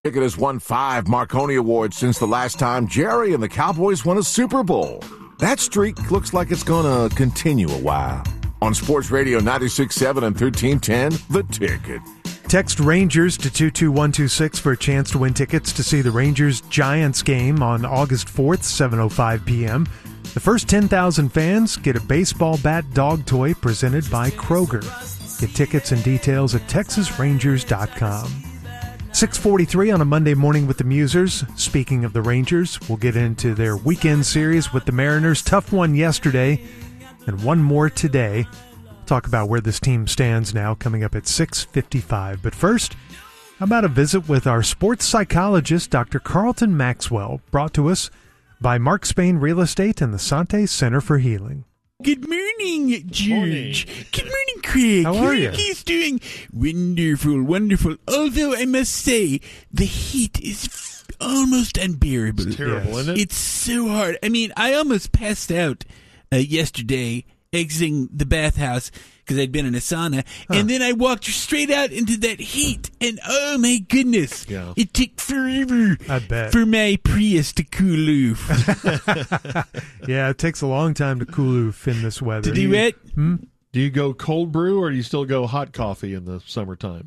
Ticket has won 5 Marconi Awards since the last time Jerry and the Cowboys won a Super Bowl. That streak looks like it's going to continue a while. On Sports Radio 96.7 and 1310, The Ticket. Text Rangers to 22126 for a chance to win tickets to see the Rangers-Giants game on August 4th, 7:05 p.m. The first 10,000 fans get a baseball bat dog toy presented by Kroger. Get tickets and details at TexasRangers.com. 6:43 on a Monday morning with the Musers. Speaking of the Rangers, we'll get into their weekend series with the Mariners. Tough one yesterday and one more today. Talk about where this team stands now coming up at 6:55. But first, how about a visit with our sports psychologist, Dr. Carlton Maxwell, brought to us by Mark Spain Real Estate and the Sante Center for Healing. Good morning, George. Good morning, Craig. How are you? He's doing wonderful, wonderful. Although I must say, the heat is almost unbearable. It's terrible, isn't it? It's so hard. I mean, I almost passed out yesterday exiting the bathhouse because I'd been in a sauna, and then I walked straight out into that heat, and oh my goodness, it took forever for my Prius to cool off. Yeah, it takes a long time to cool off in this weather. To do it? Do you go cold brew or do you still go hot coffee in the summertime?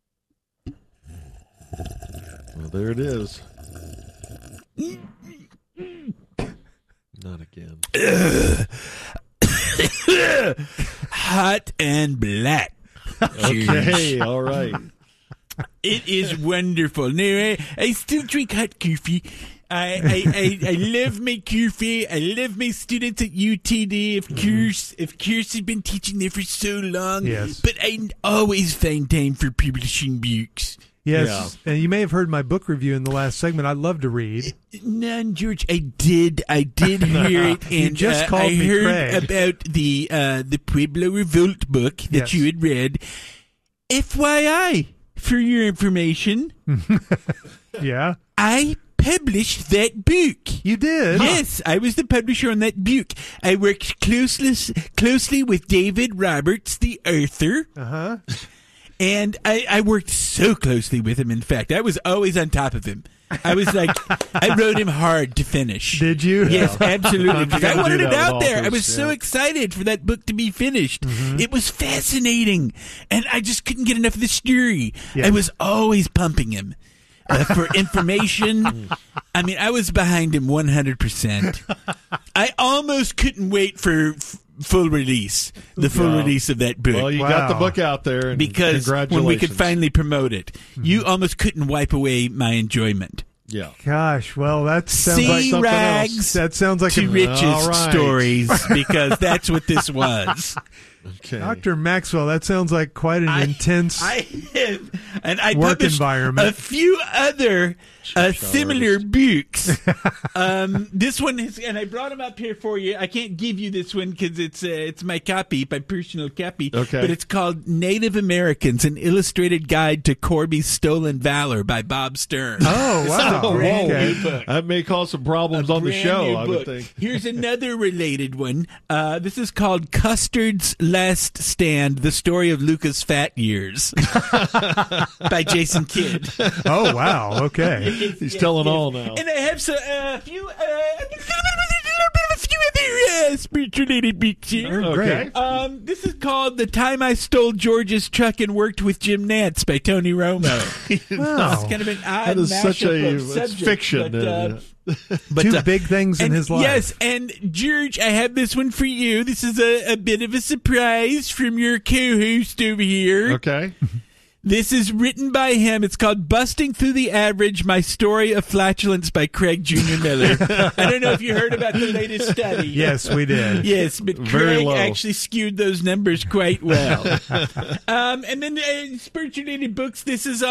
Well, there it is. Not again. Hot and black. Okay, all right. It is wonderful. No, I still drink hot coffee. I love my coffee. I love my students at UTD. Of course, I've been teaching there for so long. Yes. But I always find time for publishing books. Yes, and you may have heard my book review in the last segment. I love to read. None, George. I did hear it, and you just called I me heard Craig. about the Pueblo Revolt book that you had read. FYI, for your information, Yeah, I published that book. you did. Yes, I was the publisher on that book. I worked closely with David Roberts, the author. Uh-huh. And I worked so closely with him, in fact. I was always on top of him. I was like, I wrote him hard to finish. Did you? Yes, absolutely. Because I wanted do it that out with there. I authors, was so excited for that book to be finished. It was fascinating. And I just couldn't get enough of the story. Yeah. I was always pumping him for information. I mean, I was behind him 100%. I almost couldn't wait for full release, the full release of that book. Well, you got the book out there, and because when we could finally promote it, you almost couldn't wipe away my enjoyment. Yeah. Gosh, well, that sounds like See something rags else. That sounds like to riches All right. stories, because that's what this was. Okay. Dr. Maxwell, that sounds like quite an intense And I work published environment. a few other similar books. This one is, and I brought them up here for you. I can't give you this one because it's my copy, my personal copy. Okay. But it's called Native Americans: An Illustrated Guide to Corby's Stolen Valor by Bob Stern. Oh, wow. Oh, brand Okay. new book. That may cause some problems on the Brand show, new I book. would think. Here's another related one. This is called Custard's Last Stand, The Story of Luca's Fat Years by Jason Kidd. Oh, wow. Okay. He's telling all now. And I have a few other spiritual-related books here. Oh, great. This is called The Time I Stole George's Truck and Worked with Jim Nance by Tony Romo. Wow. It's kind of an odd That is such mashup a of it's subjects, fiction. but, Two big things in and his life. Yes, and George, I have this one for you. This is a bit of a surprise from your co-host over here. Okay. This is written by him. It's called Busting Through the Average, My Story of Flatulence by Craig Jr. Miller. I don't know if you heard about the latest study. Yes, we did. Yes, but Very Craig low. actually skewed those numbers quite well. And then spiritual-related books, this is,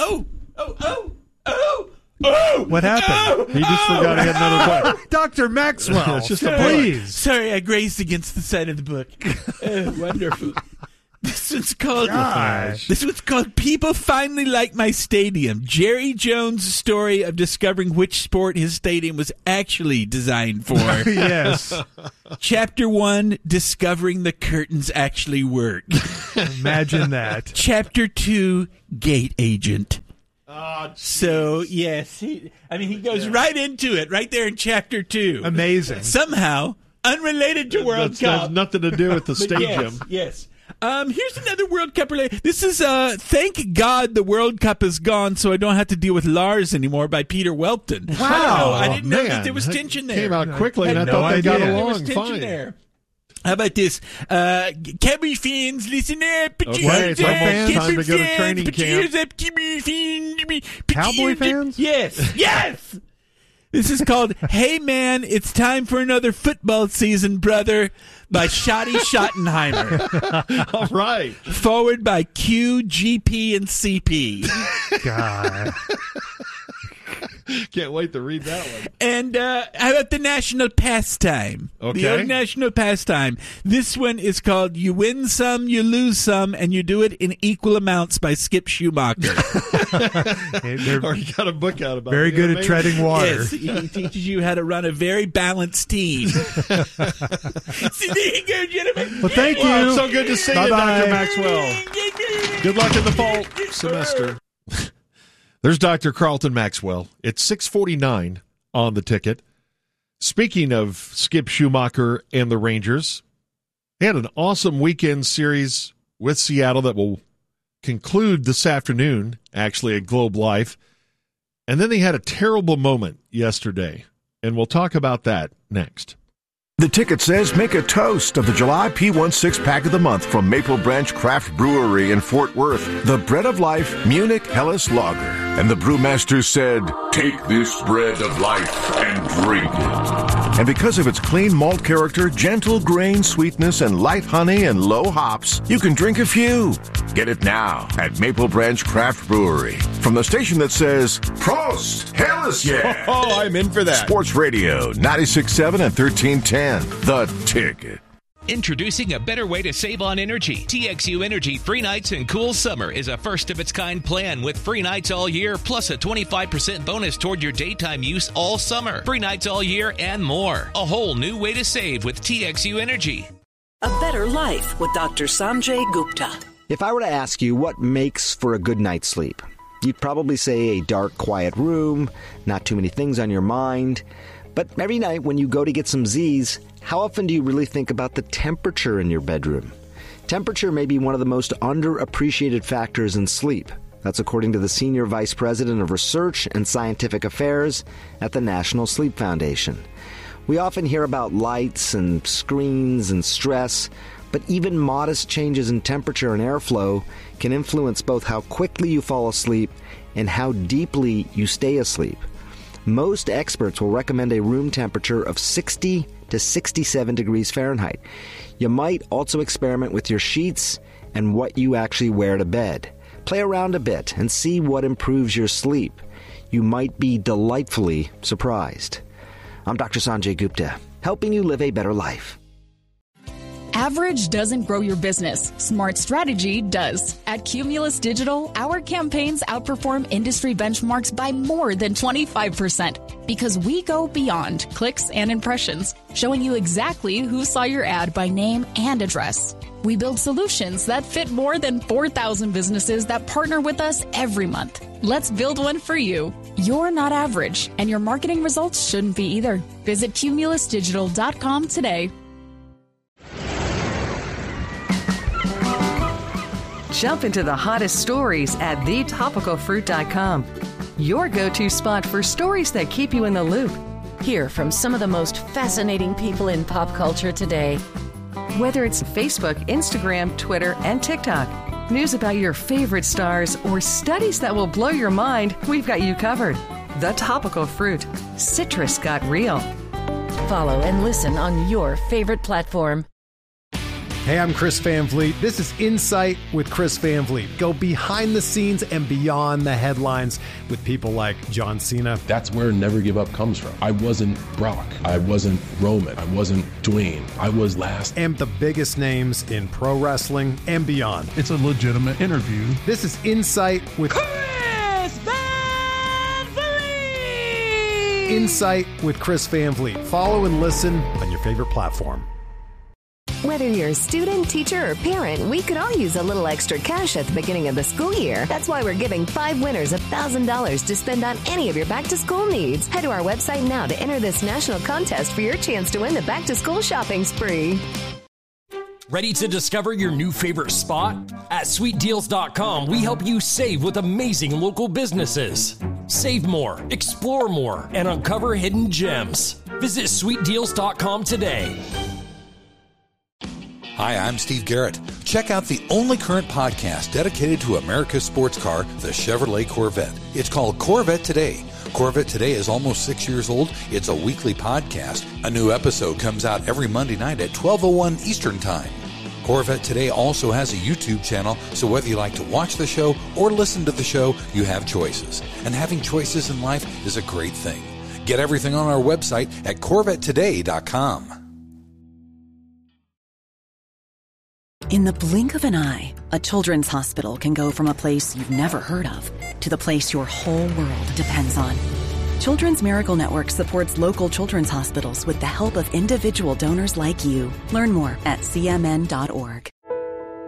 What happened? He just forgot he had another book. Dr. Maxwell, It's just a please. Sorry, I grazed against the side of the book. Wonderful. This one's called Gosh. This one's called People Finally Like My Stadium. Jerry Jones' story of discovering which sport his stadium was actually designed for. Yes. Chapter 1, Discovering the Curtains Actually Work. Imagine that. Chapter 2, Gate Agent. Oh, So, yes, he goes right into it, right there in Chapter 2. Amazing. Somehow, unrelated to World That Cup. has nothing to do with the But stadium. yes. Here's another World Cup related. This is Thank God the World Cup is gone, so I don't have to deal with Lars anymore by Peter Welton. Wow. I didn't know Man, that there was tension there. Came out quickly, and I had thought no they got idea. There was along tension fine. there. How about this? Cowboy fans, listen up. Put your Okay, ears it's up. almost time to go to Cowboy training fans, put your camp. ears up. Cowboy fans. Put your Cowboy ears up. fans? Yes. This is called Hey Man, It's Time for Another Football Season, Brother, by Shotty Schottenheimer. All right. Forward by Q, GP, and CP. God. Can't wait to read that one. And how about the national pastime? Okay. The old national pastime. This one is called You Win Some, You Lose Some, and You Do It in Equal Amounts by Skip Schumacher. They're Already got a book out about very it. good Yeah, at treading water. Yes, he teaches you how to run a very balanced team. See, there you go, gentlemen. Well, thank you. Well, it's so good to see you, Bye-bye. Dr. Maxwell. Good luck in the fall semester. There's Dr. Carlton Maxwell. It's 6:49 on the ticket. Speaking of Skip Schumacher and the Rangers, they had an awesome weekend series with Seattle that will conclude this afternoon, actually, at Globe Life. And then they had a terrible moment yesterday, and we'll talk about that next. The ticket says make a toast of the July P16 Pack of the Month from Maple Branch Craft Brewery in Fort Worth, the Bread of Life Munich Helles Lager. And the brewmaster said, take this bread of life and drink it. And because of its clean malt character, gentle grain sweetness, and light honey and low hops, you can drink a few. Get it now at Maple Branch Craft Brewery. From the station that says, Prost! Helles yeah! Oh, I'm in for that. Sports Radio, 96.7 and 1310. The Ticket. Introducing a better way to save on energy. TXU Energy Free Nights and Cool Summer is a first-of-its-kind plan with free nights all year, plus a 25% bonus toward your daytime use all summer. Free nights all year and more. A whole new way to save with TXU Energy. A Better Life with Dr. Sanjay Gupta. If I were to ask you what makes for a good night's sleep, you'd probably say a dark, quiet room, not too many things on your mind. But every night when you go to get some Z's, how often do you really think about the temperature in your bedroom? Temperature may be one of the most underappreciated factors in sleep. That's according to the Senior Vice President of Research and Scientific Affairs at the National Sleep Foundation. We often hear about lights and screens and stress, but even modest changes in temperature and airflow can influence both how quickly you fall asleep and how deeply you stay asleep. Most experts will recommend a room temperature of 60 to 67 degrees Fahrenheit. You might also experiment with your sheets and what you actually wear to bed. Play around a bit and see what improves your sleep. You might be delightfully surprised. I'm Dr. Sanjay Gupta, helping you live a better life. Average doesn't grow your business. Smart strategy does. At Cumulus Digital, our campaigns outperform industry benchmarks by more than 25% because we go beyond clicks and impressions, showing you exactly who saw your ad by name and address. We build solutions that fit more than 4,000 businesses that partner with us every month. Let's build one for you. You're not average, and your marketing results shouldn't be either. Visit cumulusdigital.com today. Jump into the hottest stories at thetopicalfruit.com. Your go-to spot for stories that keep you in the loop. Hear from some of the most fascinating people in pop culture today. Whether it's Facebook, Instagram, Twitter, and TikTok, news about your favorite stars, or studies that will blow your mind, we've got you covered. The Topical Fruit. Citrus got real. Follow and listen on your favorite platform. Hey, I'm Chris Van Vliet. This is Insight with Chris Van Vliet. Go behind the scenes and beyond the headlines with people like John Cena. That's where Never Give Up comes from. I wasn't Brock. I wasn't Roman. I wasn't Dwayne. I was last. And the biggest names in pro wrestling and beyond. It's a legitimate interview. This is Insight with Chris Van Vliet. Insight with Chris Van Vliet. Follow and listen on your favorite platform. Whether you're a student, teacher, or parent, we could all use a little extra cash at the beginning of the school year. That's why we're giving 5 winners $1,000 to spend on any of your back-to-school needs. Head to our website now to enter this national contest for your chance to win the back-to-school shopping spree. Ready to discover your new favorite spot? At SweetDeals.com, we help you save with amazing local businesses. Save more, explore more, and uncover hidden gems. Visit SweetDeals.com today. Hi, I'm Steve Garrett. Check out the only current podcast dedicated to America's sports car, the Chevrolet Corvette. It's called Corvette Today. Corvette Today is almost 6 years old. It's a weekly podcast. A new episode comes out every Monday night at 12:01 Eastern Time. Corvette Today also has a YouTube channel, so whether you like to watch the show or listen to the show, you have choices. And having choices in life is a great thing. Get everything on our website at CorvetteToday.com. In the blink of an eye, a children's hospital can go from a place you've never heard of to the place your whole world depends on. Children's Miracle Network supports local children's hospitals with the help of individual donors like you. Learn more at cmn.org.